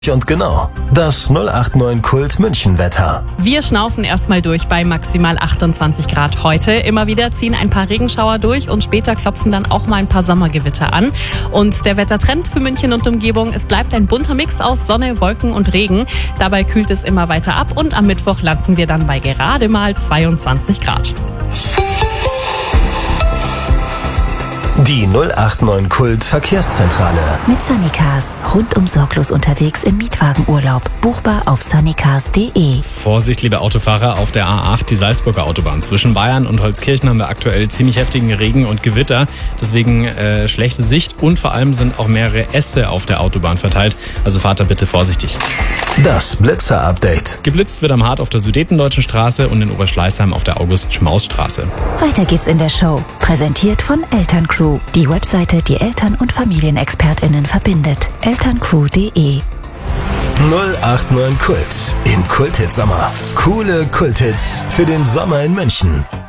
Und genau, das 089 Kult München Wetter. Wir schnaufen erstmal durch bei maximal 28 Grad heute. Immer wieder ziehen ein paar Regenschauer durch und später klopfen dann auch mal ein paar Sommergewitter an. Und der Wettertrend für München und Umgebung, es bleibt ein bunter Mix aus Sonne, Wolken und Regen. Dabei kühlt es immer weiter ab und am Mittwoch landen wir dann bei gerade mal 22 Grad. Die 089 Kult Verkehrszentrale. Mit Sunnycars. Rundum sorglos unterwegs im Mietwagenurlaub. Buchbar auf sunnycars.de. Vorsicht, liebe Autofahrer, auf der A8, die Salzburger Autobahn. Zwischen Bayern und Holzkirchen haben wir aktuell ziemlich heftigen Regen und Gewitter. Deswegen schlechte Sicht und vor allem sind auch mehrere Äste auf der Autobahn verteilt. Also fahrt da bitte vorsichtig. Das Blitzer-Update. Geblitzt wird am Hart auf der Sudetendeutschen Straße und in Oberschleißheim auf der August-Schmaus-Straße. Weiter geht's in der Show. Präsentiert von Elterncrew. Die Webseite, die Eltern- und FamilienexpertInnen verbindet. elterncrew.de. 089 Kult im Kulthit Sommer. Coole Kulthits für den Sommer in München.